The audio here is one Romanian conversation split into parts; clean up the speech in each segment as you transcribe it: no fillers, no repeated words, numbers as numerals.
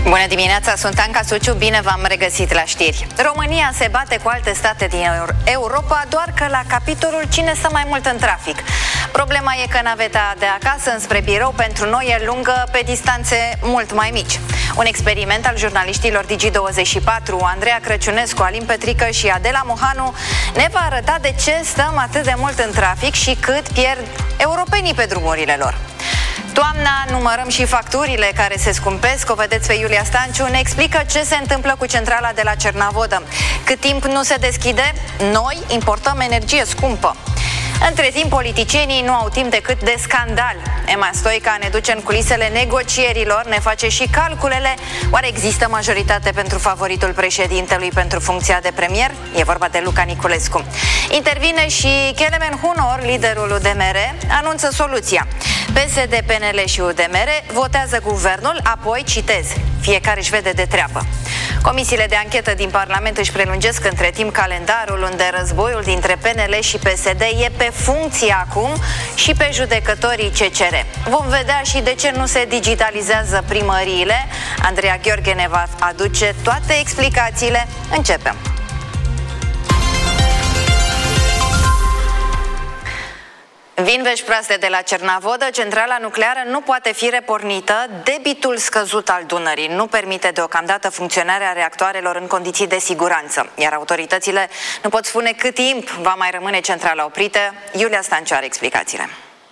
Bună dimineața, sunt Anca Suciu, bine v-am regăsit la știri. România se bate cu alte state din Europa, doar că la capitolul cine stă mai mult în trafic. Problema e că naveta de acasă înspre birou pentru noi e lungă pe distanțe mult mai mici. Un experiment al jurnaliștilor Digi24, Andreea Crăciunescu, Alin Petrică și Adela Mohanu ne va arăta de ce stăm atât de mult în trafic și cât pierd europenii pe drumurile lor. Toamna, numărăm și facturile care se scumpesc. O vedeți pe Iulia Stanciu, ne explică ce se întâmplă cu centrala de la Cernavodă. Cât timp nu se deschide, noi importăm energie scumpă. Între timp, politicienii nu au timp decât de scandal. Emma Stoica ne duce în culisele negocierilor, ne face și calculele. Oare există majoritate pentru favoritul președintelui pentru funcția de premier? E vorba de Luca Niculescu. Intervine și Kelemen Hunor, liderul UDMR, anunță soluția. PSD, PNL și UDMR votează guvernul, apoi, citez, fiecare își vede de treabă. Comisiile de anchetă din Parlament își prelungesc între timp calendarul, unde războiul dintre PNL și PSD e pe funcție acum și pe judecătorii CCR. Vom vedea și de ce nu se digitalizează primăriile. Andreea Gheorghe ne va aduce toate explicațiile. Începem! Vin vești proaste de la Cernavodă, centrala nucleară nu poate fi repornită, debitul scăzut al Dunării nu permite deocamdată funcționarea reactoarelor în condiții de siguranță, iar autoritățile nu pot spune cât timp va mai rămâne centrala oprită. Iulia Stanciu are explicațiile.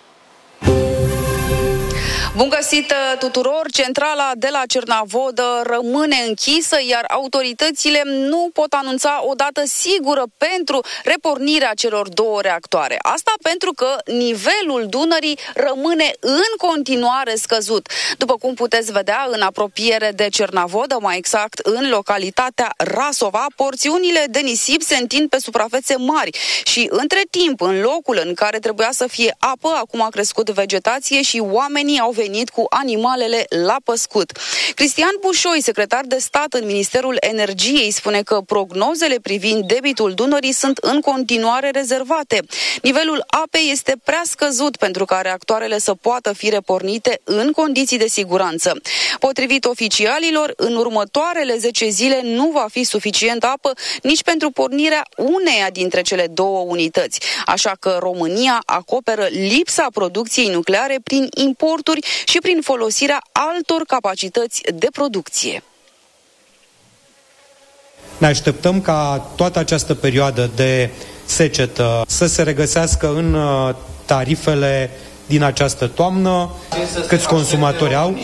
Bun găsit tuturor! Centrala de la Cernavodă rămâne închisă, iar autoritățile nu pot anunța o dată sigură pentru repornirea celor două reactoare. Asta pentru că nivelul Dunării rămâne în continuare scăzut. După cum puteți vedea, în apropiere de Cernavodă, mai exact în localitatea Rasova, porțiunile de nisip se întind pe suprafețe mari și între timp, în locul în care trebuia să fie apă, acum a crescut vegetație și oamenii au venit cu animalele la păscut. Cristian Bușoi, secretar de stat în Ministerul Energiei, spune că prognozele privind debitul Dunării sunt în continuare rezervate. Nivelul apei este prea scăzut pentru ca reactoarele să poată fi repornite în condiții de siguranță. Potrivit oficialilor, în următoarele 10 zile nu va fi suficient apă nici pentru pornirea uneia dintre cele două unități. Așa că România acoperă lipsa producției nucleare prin importuri și prin folosirea altor capacități de producție. Ne așteptăm ca toată această perioadă de secetă să se regăsească în tarifele din această toamnă, câți consumatori au,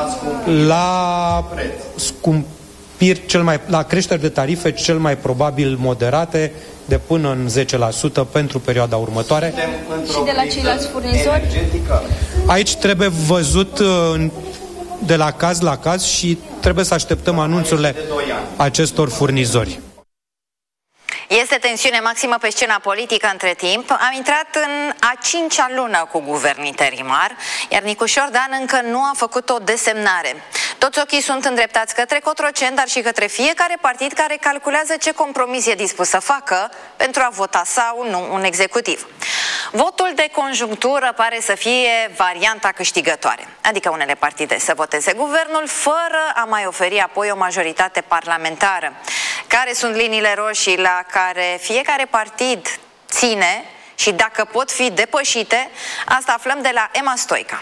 la creșteri de tarife cel mai probabil moderate, de până în 10% pentru perioada următoare. Și de la ceilalți furnizori? Aici trebuie văzut de la caz la caz și trebuie să așteptăm anunțurile acestor furnizori. Este tensiune maximă pe scena politică între timp. Am intrat în a 5-a lună cu guvern interimar, iar Nicușor Dan încă nu a făcut o desemnare. Toți ochii sunt îndreptați către Cotroceni, dar și către fiecare partid care calculează ce compromis e dispus să facă pentru a vota sau nu un executiv. Votul de conjunctură pare să fie varianta câștigătoare, adică unele partide să voteze guvernul fără a mai oferi apoi o majoritate parlamentară. Care sunt liniile roșii la care fiecare partid ține și dacă pot fi depășite, asta aflăm de la Emma Stoica.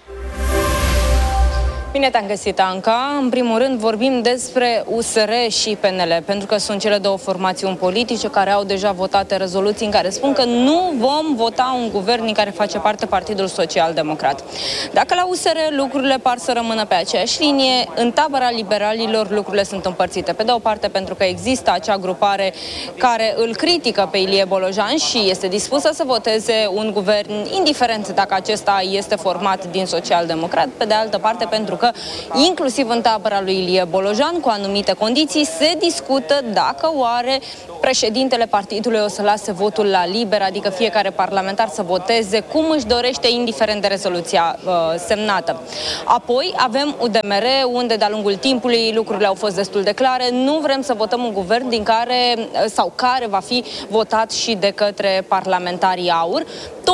Bine te-am găsit, Anca. În primul rând vorbim despre USR și PNL, pentru că sunt cele două formațiuni politice care au deja votate rezoluții în care spun că nu vom vota un guvern din care face parte Partidul Social Democrat. Dacă la USR lucrurile par să rămână pe aceeași linie, în tabăra liberalilor lucrurile sunt împărțite. Pe de o parte pentru că există acea grupare care îl critică pe Ilie Bolojan și este dispusă să voteze un guvern indiferent dacă acesta este format din social-democrat. Pe de altă parte pentru că inclusiv în tabăra lui Ilie Bolojan, cu anumite condiții, se discută dacă oare președintele partidului o să lase votul la liber, adică fiecare parlamentar să voteze cum își dorește, indiferent de rezoluția semnată. Apoi avem UDMR, unde de-a lungul timpului lucrurile au fost destul de clare. Nu vrem să votăm un guvern din care va fi votat și de către parlamentarii AUR. Tot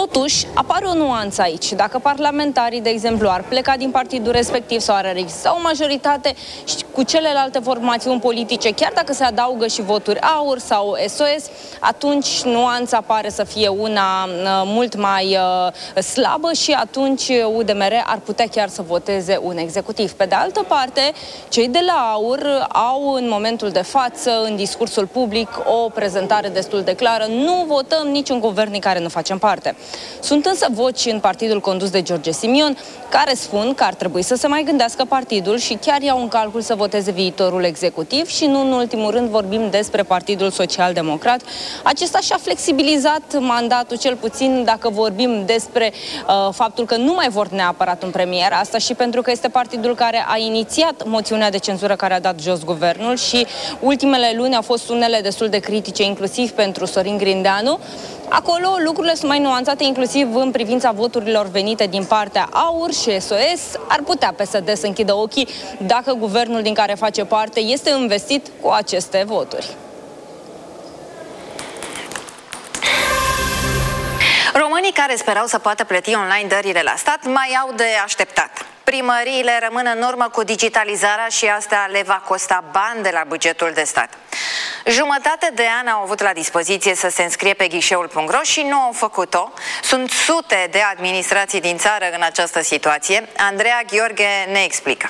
Totuși, apare o nuanță aici. Dacă parlamentarii, de exemplu, ar pleca din partidul respectiv sau ar exista o majoritate cu celelalte formațiuni politice, chiar dacă se adaugă și voturi AUR sau SOS, atunci nuanța pare să fie una mult mai slabă și atunci UDMR ar putea chiar să voteze un executiv. Pe de altă parte, cei de la AUR au în momentul de față, în discursul public, o prezentare destul de clară. Nu votăm niciun guvern din care nu facem parte. Sunt însă voci în partidul condus de George Simion care spun că ar trebui să se mai gândească partidul și chiar iau în calcul să voteze viitorul executiv și nu în ultimul rând vorbim despre Partidul Social-Democrat. Acesta și-a flexibilizat mandatul, cel puțin dacă vorbim despre faptul că nu mai vor neapărat un premier, asta și pentru că este partidul care a inițiat moțiunea de cenzură care a dat jos guvernul și ultimele luni au fost unele destul de critice, inclusiv pentru Sorin Grindeanu. Acolo lucrurile sunt mai nuanțate, inclusiv în privința voturilor venite din partea AUR și SOS. Ar putea PSD să închidă ochii dacă guvernul din care face parte este investit cu aceste voturi. Românii care sperau să poată plăti online dările la stat mai au de așteptat. Primăriile rămân în urmă cu digitalizarea și asta le va costa bani de la bugetul de stat. Jumătate de an au avut la dispoziție să se înscrie pe ghișeul.ro și nu au făcut-o. Sunt sute de administrații din țară în această situație. Andreea Gheorghe ne explică.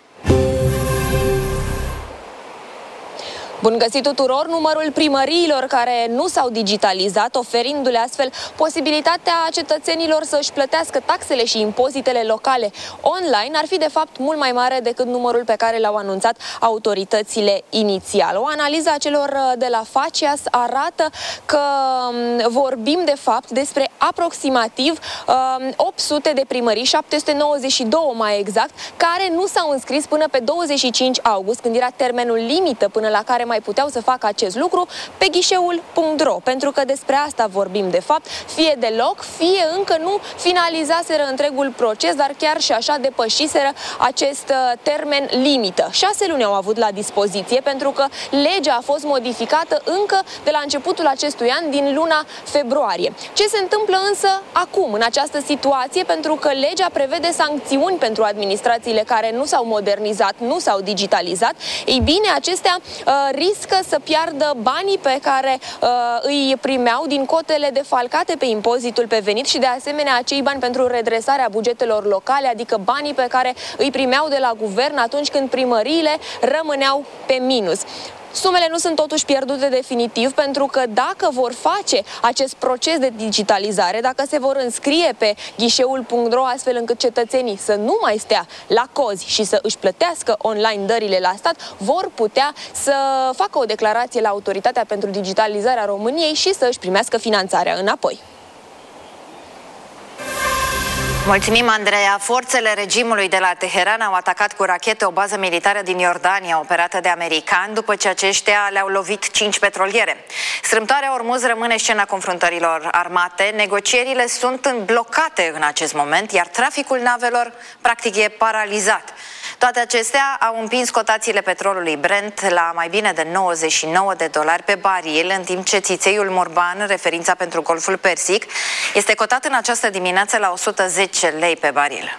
Bun găsit tuturor! Numărul primăriilor care nu s-au digitalizat, oferindu-le astfel posibilitatea cetățenilor să-și plătească taxele și impozitele locale online, ar fi de fapt mult mai mare decât numărul pe care l-au anunțat autoritățile inițial. O analiză a celor de la Facias arată că vorbim de fapt despre aproximativ 800 de primării, 792 mai exact, care nu s-au înscris până pe 25 august, când era termenul limită până la care mai puteau să facă acest lucru, pe ghișeul.ro, pentru că despre asta vorbim de fapt, fie deloc, fie încă nu finalizaseră întregul proces, dar chiar și așa depășiseră acest termen limită. 6 luni au avut la dispoziție, pentru că legea a fost modificată încă de la începutul acestui an, din luna februarie. Ce se întâmplă însă acum, în această situație, pentru că legea prevede sancțiuni pentru administrațiile care nu s-au modernizat, nu s-au digitalizat, ei bine, acestea riscă să piardă banii pe care îi primeau din cotele defalcate pe impozitul pe venit și de asemenea acei bani pentru redresarea bugetelor locale, adică banii pe care îi primeau de la guvern atunci când primăriile rămâneau pe minus. Sumele nu sunt totuși pierdute definitiv, pentru că dacă vor face acest proces de digitalizare, dacă se vor înscrie pe ghișeul.ro astfel încât cetățenii să nu mai stea la cozi și să își plătească online dările la stat, vor putea să facă o declarație la Autoritatea pentru Digitalizarea României și să își primească finanțarea înapoi. Mulțumim, Andreea. Forțele regimului de la Teheran au atacat cu rachete o bază militară din Iordania, operată de americani, după ce aceștia le-au lovit 5 petroliere. Strâmtoarea Ormuz rămâne scena confruntărilor armate. Negocierile sunt blocate în acest moment, iar traficul navelor practic e paralizat. Toate acestea au împins cotațiile petrolului Brent la mai bine de $99 pe baril, în timp ce țițeiul Murban, referința pentru Golful Persic, este cotat în această dimineață la 110 lei pe baril.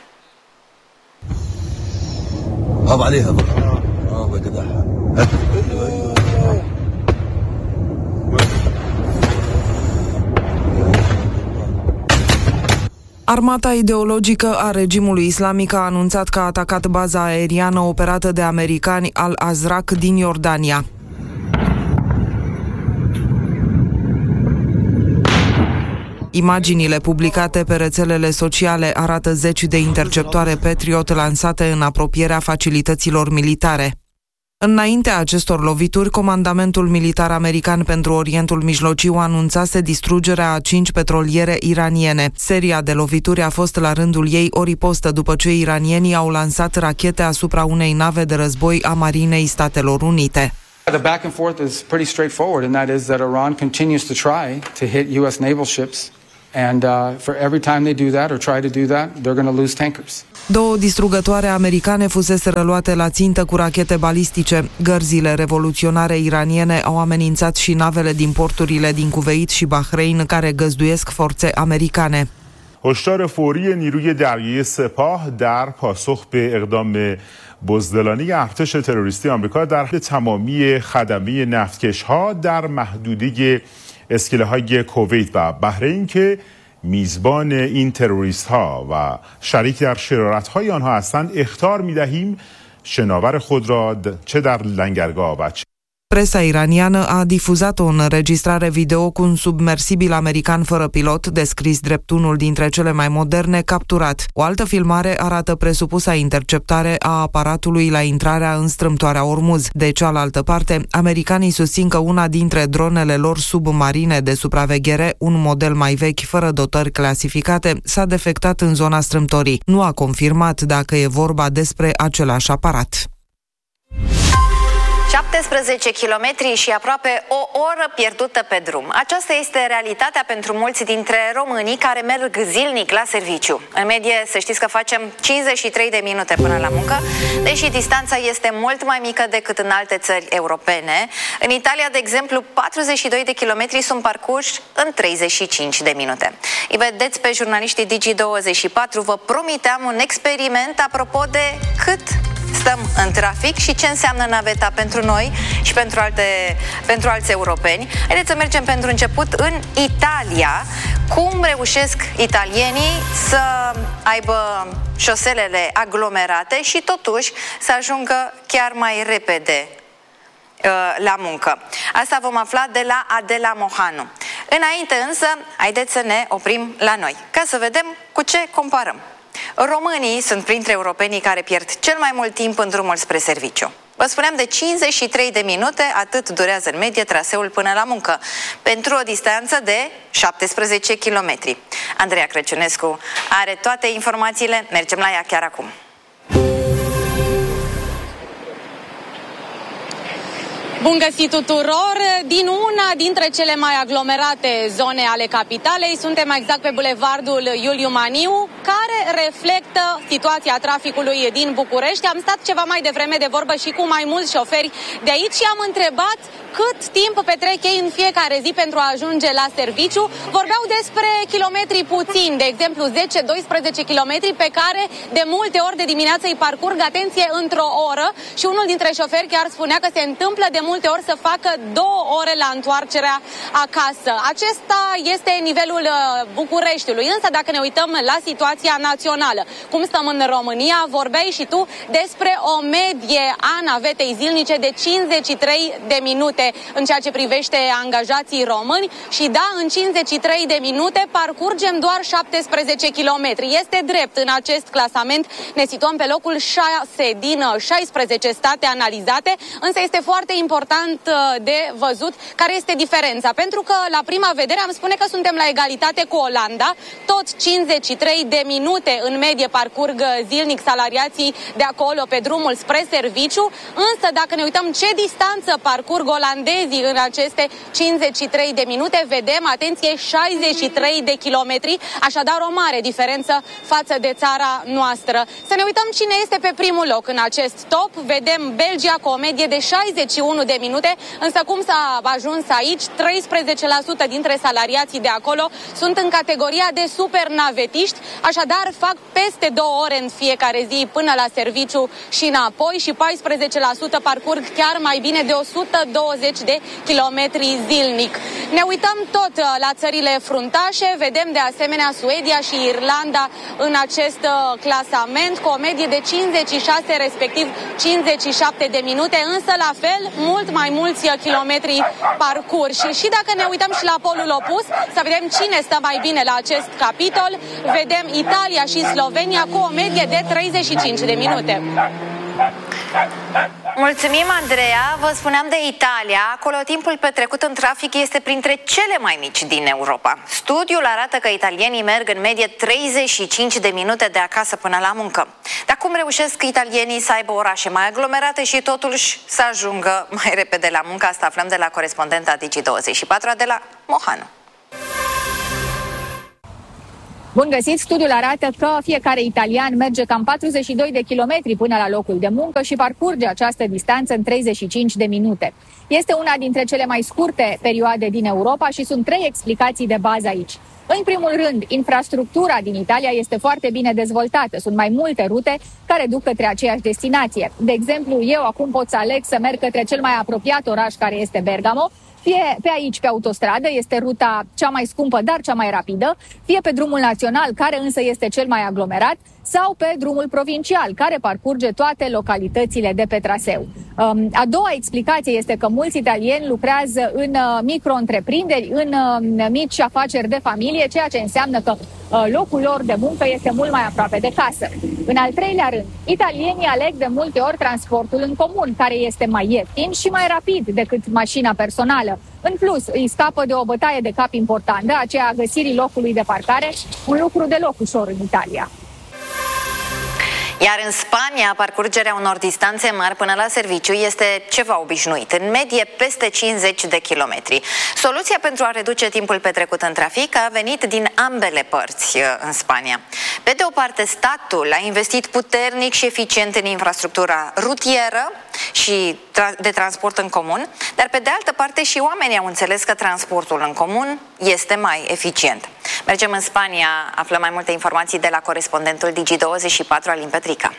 Armata ideologică a regimului islamic a anunțat că a atacat baza aeriană operată de americani Al-Azraq din Iordania. Imaginile publicate pe rețelele sociale arată zeci de interceptoare Patriot lansate în apropierea facilităților militare. Înaintea acestor lovituri, Comandamentul Militar American pentru Orientul Mijlociu anunțase distrugerea a 5 petroliere iraniene. Seria de lovituri a fost la rândul ei o ripostă după ce iranienii au lansat rachete asupra unei nave de război a Marinei Statelor Unite. The back and forth is pretty straightforward, and that is that Iran continues to try to hit U.S. naval ships And for every time they do that or try to do that, they're going to lose tankers. 2 distrugătoare americane fuseseră luate la țintă cu rachete balistice. Gărzile revoluționare iraniene au amenințat și navele din porturile din Kuveit și Bahrain care găzduiesc forțe americane. هشدار فوری نیروی دریایی سپاه در پاسخ به اقدام بزدلانه ارتش تروریستی آمریکا در تمامی خدمه نفتکش‌ها در محدوده اسکله‌های کویت و بحرین که میزبان این تروریست‌ها و شریک در شرارت‌های آنها هستند اخطار می‌دهیم شناور خود را چه در لنگرگاه و چه Presa iraniană a difuzat o înregistrare video cu un submersibil american fără pilot, descris drept unul dintre cele mai moderne, capturat. O altă filmare arată presupusa interceptare a aparatului la intrarea în strâmtoarea Ormuz. De cealaltă parte, americanii susțin că una dintre dronele lor submarine de supraveghere, un model mai vechi fără dotări clasificate, s-a defectat în zona strâmtorii. Nu a confirmat dacă e vorba despre același aparat. 17 kilometri și aproape o oră pierdută pe drum. Aceasta este realitatea pentru mulți dintre românii care merg zilnic la serviciu. În medie, să știți că facem 53 de minute până la muncă, deși distanța este mult mai mică decât în alte țări europene. În Italia, de exemplu, 42 de kilometri sunt parcurși în 35 de minute. Îi vedeți pe jurnaliștii Digi24, vă promiteam un experiment apropo de cât stăm în trafic și ce înseamnă naveta pentru noi și pentru alți europeni. Haideți să mergem pentru început în Italia. Cum reușesc italienii să aibă șoselele aglomerate și totuși să ajungă chiar mai repede la muncă. Asta vom afla de la Adela Mohanu. Înainte însă, haideți să ne oprim la noi, ca să vedem cu ce comparăm. Românii sunt printre europenii care pierd cel mai mult timp în drumul spre serviciu. Vă spuneam, de 53 de minute, atât durează în medie traseul până la muncă, pentru o distanță de 17 kilometri. Andreea Crăciunescu are toate informațiile, mergem la ea chiar acum. Bun găsit tuturor! Din una dintre cele mai aglomerate zone ale capitalei, suntem exact pe bulevardul Iuliu Maniu, care reflectă situația traficului din București. Am stat ceva mai devreme de vorbă și cu mai mulți șoferi de aici și am întrebat cât timp petrec ei în fiecare zi pentru a ajunge la serviciu. Vorbeau despre kilometri puțini, de exemplu 10-12 kilometri pe care de multe ori de dimineață îi parcurg, atenție, într-o oră, și unul dintre șoferi chiar spunea că se întâmplă de multe ori să facă 2 ore la întoarcerea acasă. Acesta este nivelul Bucureștiului, însă dacă ne uităm la situația națională, cum stăm în România, vorbeai și tu despre o medie a navetei zilnice de 53 de minute în ceea ce privește angajații români și da, în 53 de minute parcurgem doar 17 kilometri. Este drept, în acest clasament ne situăm pe locul 6 din 16 state analizate, însă este foarte important de văzut care este diferența, pentru că la prima vedere am spune că suntem la egalitate cu Olanda, tot 53 de minute în medie parcurg zilnic salariații de acolo pe drumul spre serviciu, însă dacă ne uităm ce distanță parcurg olandezii în aceste 53 de minute, vedem, atenție, 63 de kilometri, așadar o mare diferență față de țara noastră. Să ne uităm cine este pe primul loc în acest top, vedem Belgia cu o medie de 61 de minute, însă cum s-a ajuns aici? 13% dintre salariații de acolo sunt în categoria de supernavetiști, așadar fac peste 2 ore în fiecare zi până la serviciu și înapoi și 14% parcurg chiar mai bine de 120 de kilometri zilnic. Ne uităm tot la țările fruntașe, vedem de asemenea Suedia și Irlanda în acest clasament cu o medie de 56, respectiv 57 de minute, însă la fel mult mai mulți kilometri parcurși. Și dacă ne uităm și la polul opus, să vedem cine stă mai bine la acest capitol, vedem Italia și Slovenia cu o medie de 35 de minute. Mulțumim, Andreea. Vă spuneam de Italia. Acolo timpul petrecut în trafic este printre cele mai mici din Europa. Studiul arată că italienii merg în medie 35 de minute de acasă până la muncă. Dar cum reușesc italienii să aibă orașe mai aglomerate și totuși să ajungă mai repede la muncă? Asta aflăm de la corespondenta Digi24, de la Mohanu. Bun găsit! Studiul arată că fiecare italian merge cam 42 de kilometri până la locul de muncă și parcurge această distanță în 35 de minute. Este una dintre cele mai scurte perioade din Europa și sunt 3 explicații de bază aici. În primul rând, infrastructura din Italia este foarte bine dezvoltată. Sunt mai multe rute care duc către aceeași destinație. De exemplu, eu acum pot să aleg să merg către cel mai apropiat oraș, care este Bergamo, fie pe aici, pe autostradă, este ruta cea mai scumpă, dar cea mai rapidă, fie pe drumul național, care însă este cel mai aglomerat, sau pe drumul provincial, care parcurge toate localitățile de pe traseu. A doua explicație este că mulți italieni lucrează în micro-întreprinderi, în mici afaceri de familie, ceea ce înseamnă că locul lor de muncă este mult mai aproape de casă. În al treilea rând, italienii aleg de multe ori transportul în comun, care este mai ieftin și mai rapid decât mașina personală. În plus, îi scapă de o bătaie de cap importantă, aceea a găsirii locului de parcare, un lucru deloc ușor în Italia. Iar în Spania, parcurgerea unor distanțe mari până la serviciu este ceva obișnuit, în medie peste 50 de kilometri. Soluția pentru a reduce timpul petrecut în trafic a venit din ambele părți în Spania. Pe de o parte, statul a investit puternic și eficient în infrastructura rutieră și de transport în comun, dar pe de altă parte și oamenii au înțeles că transportul în comun este mai eficient. Mergem în Spania, aflăm mai multe informații de la corespondentul Digi24, Alin Petrica.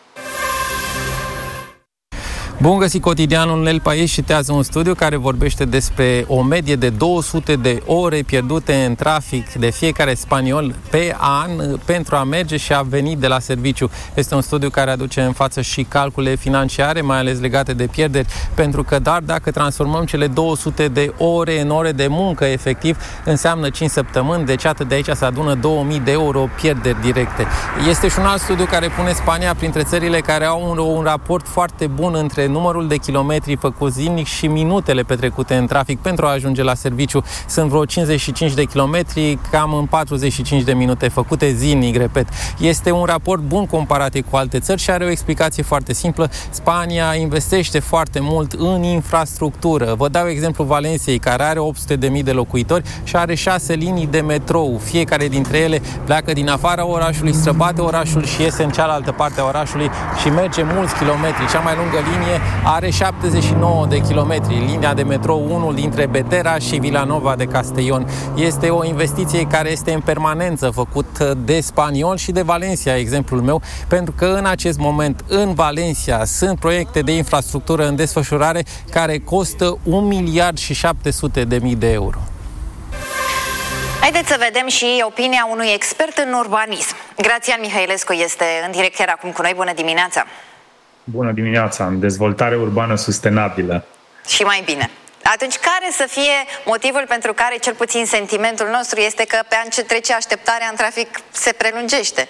Bun găsit! Cotidianul El País citează un studiu care vorbește despre o medie de 200 de ore pierdute în trafic de fiecare spaniol pe an pentru a merge și a veni de la serviciu. Este un studiu care aduce în față și calcule financiare, mai ales legate de pierderi, pentru că doar dacă transformăm cele 200 de ore în ore de muncă efectiv, înseamnă 5 săptămâni, deci atât de aici se adună 2000 de euro pierderi directe. Este și un alt studiu care pune Spania printre țările care au un raport foarte bun între numărul de kilometri făcuți zilnic și minutele petrecute în trafic pentru a ajunge la serviciu. Sunt vreo 55 de kilometri, cam în 45 de minute făcute zilnic, repet. Este un raport bun comparativ cu alte țări și are o explicație foarte simplă. Spania investește foarte mult în infrastructură. Vă dau exemplu Valenciei, care are 800.000 de locuitori și are 6 linii de metrou. Fiecare dintre ele pleacă din afara orașului, străbate orașul și iese în cealaltă parte a orașului și merge mulți kilometri. Cea mai lungă linie are 79 de kilometri, linia de metrou 1 dintre Betera și Vilanova de Castellón. Este o investiție care este în permanență făcută de spaniol și de Valencia, exemplul meu, pentru că în acest moment în Valencia sunt proiecte de infrastructură în desfășurare care costă 1.700.000 de euro. Haideți să vedem și opinia unui expert în urbanism. Grațian Mihailescu este în direct chiar acum cu noi. Bună dimineața! Bună dimineața! În dezvoltare urbană sustenabilă. Și mai bine. Atunci, care să fie motivul pentru care, cel puțin sentimentul nostru, este că pe an ce trece așteptarea în trafic se prelungește?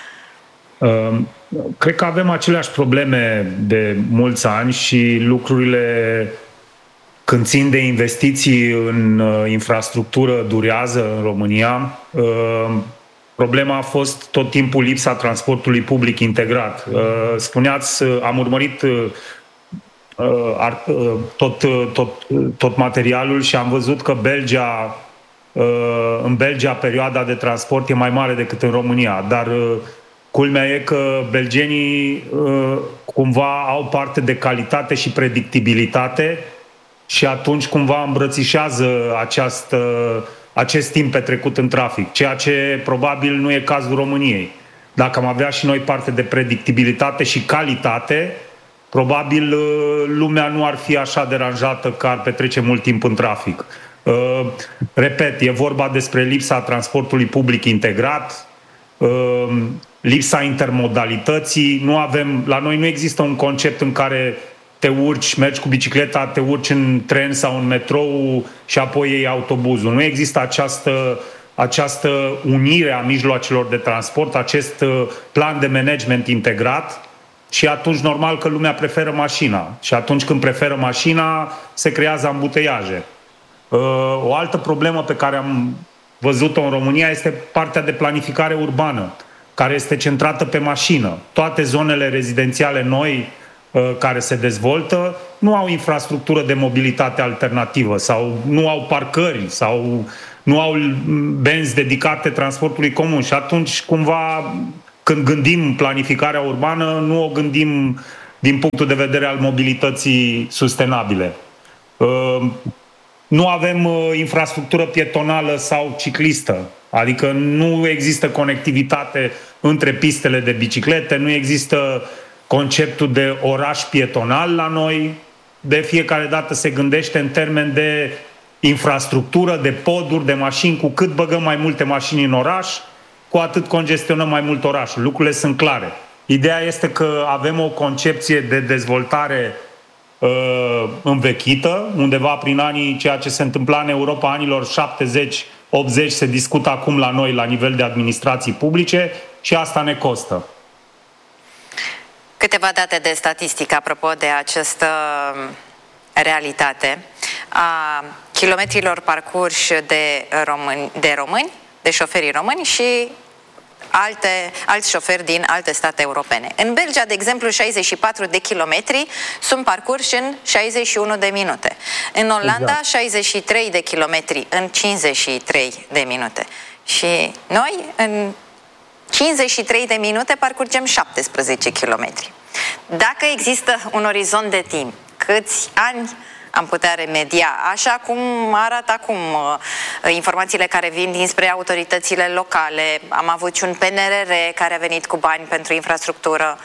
Cred că avem aceleași probleme de mulți ani și lucrurile, când țin de investiții în infrastructură, durează în România. Problema a fost tot timpul lipsa transportului public integrat. Spuneați, am urmărit tot materialul și am văzut că în Belgia perioada de transport e mai mare decât în România, dar culmea e că belgenii cumva au parte de calitate și predictibilitate și atunci cumva îmbrățișează acest timp petrecut în trafic, ceea ce probabil nu e cazul României. Dacă am avea și noi parte de predictibilitate și calitate, probabil lumea nu ar fi așa deranjată că ar petrece mult timp în trafic. Repet, e vorba despre lipsa transportului public integrat, lipsa intermodalității. La noi nu există un concept în care te urci, mergi cu bicicleta, te urci în tren sau în metrou și apoi iei autobuzul. Nu există această unire a mijloacelor de transport, acest plan de management integrat și atunci normal că lumea preferă mașina. Și atunci când preferă mașina, se creează ambuteiaje. O altă problemă pe care am văzut-o în România este partea de planificare urbană, care este centrată pe mașină. Toate zonele rezidențiale noi care se dezvoltă nu au infrastructură de mobilitate alternativă sau nu au parcări sau nu au benzi dedicate transportului comun și atunci cumva când gândim planificarea urbană nu o gândim din punctul de vedere al mobilității sustenabile. Nu avem infrastructură pietonală sau ciclistă, adică nu există conectivitate între pistele de biciclete, nu există conceptul de oraș pietonal la noi. De fiecare dată se gândește în termen de infrastructură, de poduri, de mașini. Cu cât băgăm mai multe mașini în oraș, cu atât congestionăm mai mult orașul. Lucrurile sunt clare. Ideea este că avem o concepție de dezvoltare învechită, undeva prin anii, ceea ce se întâmpla în Europa anilor 70-80 se discută acum la noi la nivel de administrații publice și asta ne costă. Câteva date de statistică apropo de această realitate a kilometrilor parcurși de români, de șoferii români și alți șoferi din alte state europene. În Belgia, de exemplu, 64 de kilometri sunt parcurși în 61 de minute. În Olanda, 63 de kilometri în 53 de minute. Și noi, în 53 de minute, parcurgem 17 kilometri. Dacă există un orizont de timp, câți ani am putea remedia, așa cum arată acum informațiile care vin dinspre autoritățile locale. Am avut și un PNRR care a venit cu bani pentru infrastructură.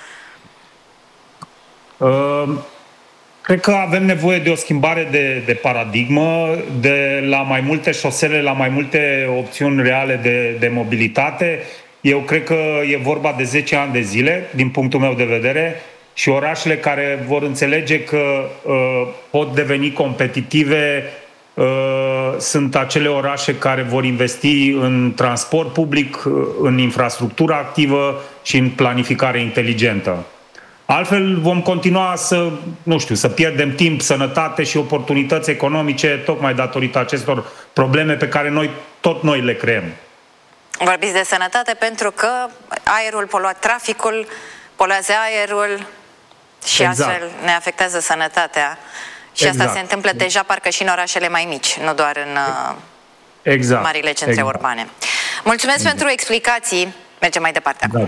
Cred că avem nevoie de o schimbare de paradigmă, de la mai multe șosele, la mai multe opțiuni reale de mobilitate. Eu cred că e vorba de 10 ani de zile, din punctul meu de vedere, și orașele care vor înțelege că pot deveni competitive sunt acele orașe care vor investi în transport public, în infrastructură activă și în planificare inteligentă. Altfel vom continua să pierdem timp, sănătate și oportunități economice tocmai datorită acestor probleme pe care noi le creăm. Vorbiți de sănătate pentru că aerul poluat, traficul poluează aerul și astfel ne afectează sănătatea. Și asta se întâmplă deja parcă și în orașele mai mici, nu doar în marile centre urbane. Mulțumesc pentru explicații. Mergem mai departe acum.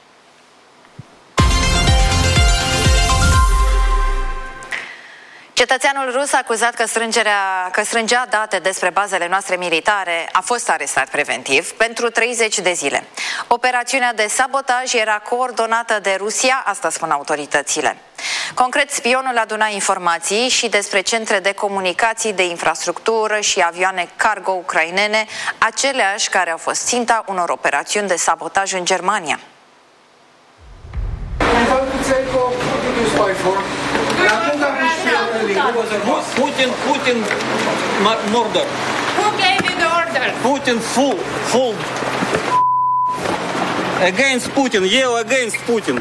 Cetățeanul rus acuzat că strângea date despre bazele noastre militare a fost arestat preventiv pentru 30 de zile. Operațiunea de sabotaj era coordonată de Rusia, asta spun autoritățile. Concret, spionul aduna informații și despre centre de comunicații, de infrastructură și avioane cargo ucrainene, aceleași care au fost ținta unor operațiuni de sabotaj în Germania. Putin murder. Who gave you the order? Putin full. Against Putin. You against Putin.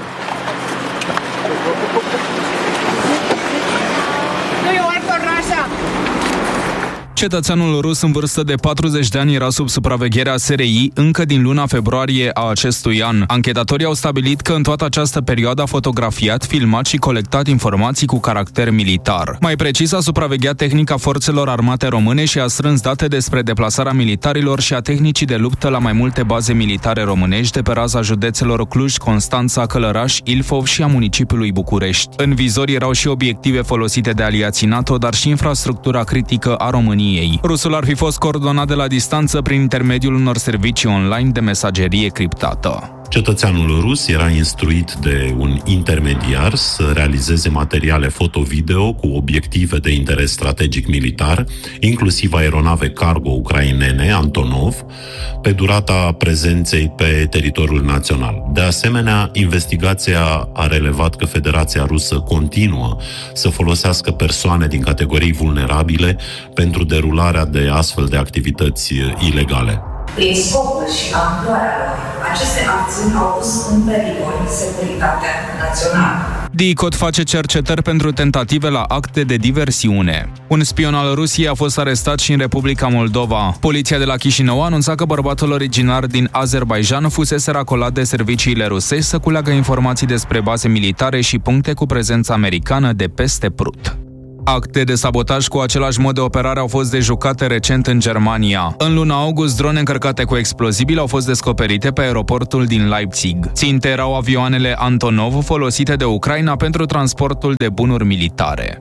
Do you work for Russia? Cetățeanul rus în vârstă de 40 de ani era sub supravegherea SRI încă din luna februarie a acestui an. Anchetatorii au stabilit că în toată această perioadă a fotografiat, filmat și colectat informații cu caracter militar. Mai precis, a supravegheat tehnica forțelor armate române și a strâns date despre deplasarea militarilor și a tehnicii de luptă la mai multe baze militare românești de pe raza județelor Cluj, Constanța, Călăraș, Ilfov și a municipiului București. În vizor erau și obiective folosite de aliații NATO, dar și infrastructura critică a României. Rusul ar fi fost coordonat de la distanță prin intermediul unor servicii online de mesagerie criptată. Cetățeanul rus era instruit de un intermediar să realizeze materiale foto-video cu obiective de interes strategic militar, inclusiv aeronave cargo ucrainene Antonov, pe durata prezenței pe teritoriul național. De asemenea, investigația a relevat că Federația Rusă continuă să folosească persoane din categorii vulnerabile pentru derularea de astfel de activități ilegale. Prin scopul și amploarea lor, aceste acțiuni au pus în pericol securitatea națională. DICOT face cercetări pentru tentative la acte de diversiune. Un spion al Rusiei a fost arestat și în Republica Moldova. Poliția de la Chișinău a anunțat că bărbatul originar din Azerbaidjan fusese racolat de serviciile rusești să culeagă informații despre baze militare și puncte cu prezență americană de peste Prut. Acte de sabotaj cu același mod de operare au fost dejucate recent în Germania. În luna august, drone încărcate cu explozibili au fost descoperite pe aeroportul din Leipzig. Ținte erau avioanele Antonov folosite de Ucraina pentru transportul de bunuri militare.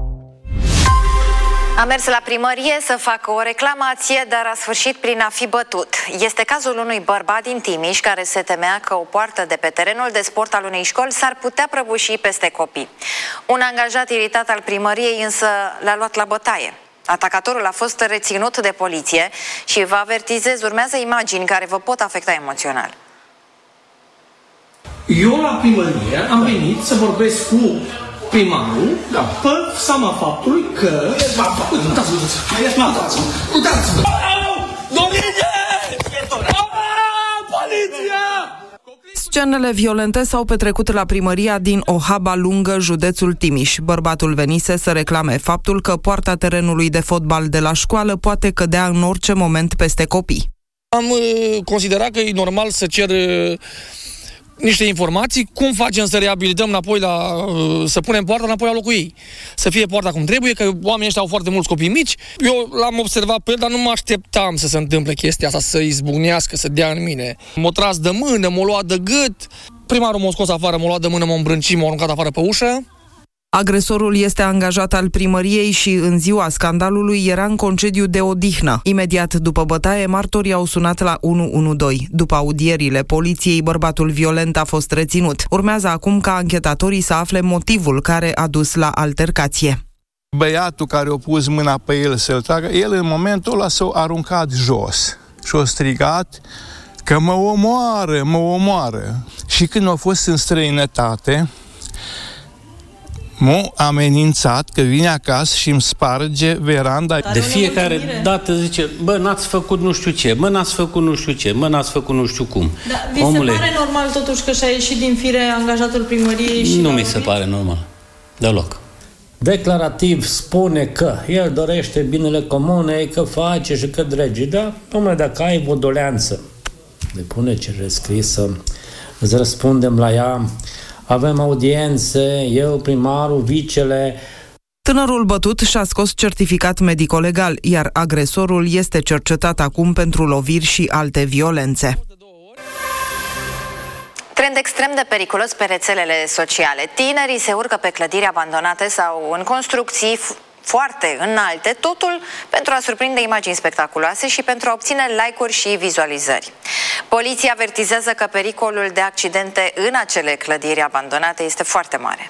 A mers la primărie să facă o reclamație, dar a sfârșit prin a fi bătut. Este cazul unui bărbat din Timiș care se temea că o poartă de pe terenul de sport al unei școli s-ar putea prăbuși peste copii. Un angajat iritat al primăriei însă l-a luat la bătaie. Atacatorul a fost reținut de poliție și vă avertizez, urmează imagini care vă pot afecta emoțional. Eu la primărie am venit să vorbesc cu primarul, pe seama faptului că... Scenele violente s-au petrecut la primăria din Ohaba Lungă, județul Timiș. Bărbatul venise să reclame faptul că poarta terenului de fotbal de la școală poate cădea în orice moment peste copii. Am considerat că e normal să cer niște informații, cum facem să reabilităm înapoi să punem poarta înapoi la locul ei. Să fie poarta cum trebuie, că oamenii ăștia au foarte mulți copii mici. Eu l-am observat pe el, dar nu mă așteptam să se întâmple chestia asta, să izbucnească, să dea în mine. M-a tras de mână, m-a luat de gât, primarul m-a scos afară, m-a luat de mână, m-a îmbrâncit, m-a aruncat afară pe ușă. Agresorul este angajat al primăriei și în ziua scandalului era în concediu de odihnă. Imediat după bătaie, martorii au sunat la 112. După audierile poliției, bărbatul violent a fost reținut. Urmează acum ca anchetatorii să afle motivul care a dus la altercație. Băiatul care a pus mâna pe el să-l tragă, el în momentul ăla s-a aruncat jos și a strigat că mă omoară, mă omoară. Și când a fost în străinătate, m-a amenințat că vine acasă și îmi sparge veranda. De fiecare dată zice, bă, n-ați făcut nu știu ce, bă, n-ați făcut nu știu ce, bă, n-ați făcut nu știu cum. Da, vi se pare normal totuși că și-a ieșit din fire angajatul primăriei? Și nu mi se pare normal, deloc. Declarativ spune că el dorește binele comunei, că face și că drege, dar, dom'le, dacă ai o doleanță, depune cerere scrisă, îți răspundem la ea. Avem audiențe, eu, primarul, vicele. Tânărul bătut și-a scos certificat medico-legal, iar agresorul este cercetat acum pentru loviri și alte violențe. Trend extrem de periculos pe rețelele sociale. Tinerii se urcă pe clădiri abandonate sau în construcții foarte înalte, totul pentru a surprinde imagini spectaculoase și pentru a obține like-uri și vizualizări. Poliția avertizează că pericolul de accidente în acele clădiri abandonate este foarte mare.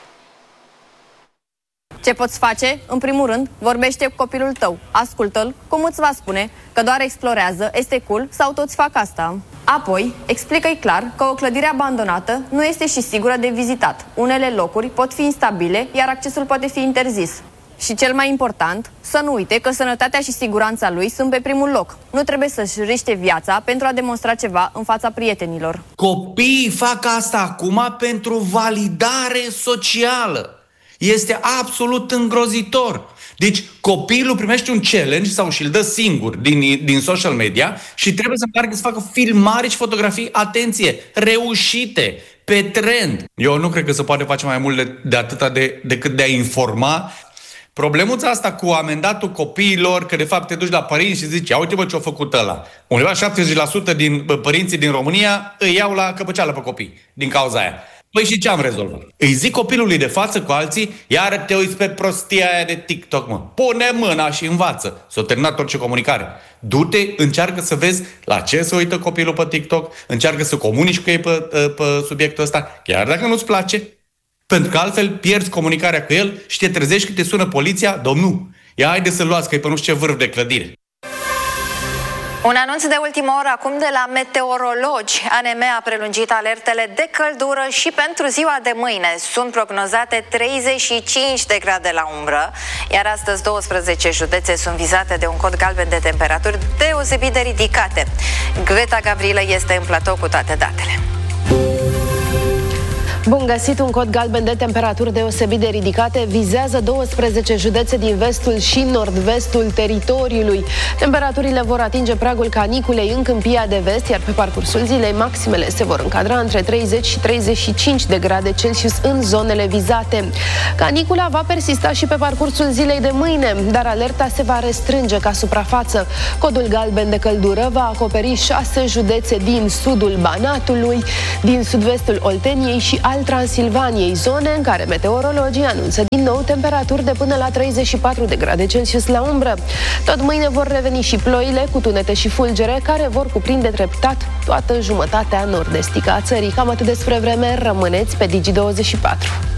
Ce poți face? În primul rând, vorbește cu copilul tău, ascultă-l, cum îți va spune că doar explorează, este cool sau toți fac asta. Apoi, explică-i clar că o clădire abandonată nu este și sigură de vizitat. Unele locuri pot fi instabile, iar accesul poate fi interzis. Și cel mai important, să nu uite că sănătatea și siguranța lui sunt pe primul loc. Nu trebuie să-și riște viața pentru a demonstra ceva în fața prietenilor. Copiii fac asta acum pentru validare socială. Este absolut îngrozitor. Deci copilul primește un challenge sau și-l dă singur din social media și trebuie să meargă să facă filmare și fotografii, atenție, reușite, pe trend. Eu nu cred că se poate face mai mult de atâta decât de a informa. Problemuța asta cu amendatul copiilor, că de fapt te duci la părinți și zici, uite bă ce-a făcut ăla. Undeva 70% din părinții din România îi iau la căpăceală pe copii din cauza aia. Păi și ce am rezolvat? Îi zic copilului de față cu alții, iar te uiți pe prostia aia de TikTok, mă. Pune mâna și învață. S-a terminat orice comunicare. Du-te, încearcă să vezi la ce se uită copilul pe TikTok, încearcă să comunici cu ei pe subiectul ăsta, chiar dacă nu-ți place. Pentru că altfel pierzi comunicarea cu el și te trezești că te sună poliția, domnul, ia haide să-l luați, că e pe nu știu ce vârf de clădire. Un anunț de ultimă oră acum de la meteorologi. ANM a prelungit alertele de căldură și pentru ziua de mâine. Sunt prognozate 35 de grade la umbră, iar astăzi 12 județe sunt vizate de un cod galben de temperaturi deosebit de ridicate. Greta Gavrilă este în platou cu toate datele. Bun găsit! Un cod galben de temperaturi deosebit de ridicate vizează 12 județe din vestul și nord-vestul teritoriului. Temperaturile vor atinge pragul caniculei în Câmpia de Vest, iar pe parcursul zilei maximele se vor încadra între 30 și 35 de grade Celsius în zonele vizate. Canicula va persista și pe parcursul zilei de mâine, dar alerta se va restrânge ca suprafață. Codul galben de căldură va acoperi 6 județe din sudul Banatului, din sud-vestul Olteniei și al Transilvaniei, zone în care meteorologii anunță din nou temperaturi de până la 34 de grade Celsius la umbră. Tot mâine vor reveni și ploile cu tunete și fulgere care vor cuprinde treptat toată jumătatea nord-estică a țării. Cam atât despre vreme, rămâneți pe Digi24.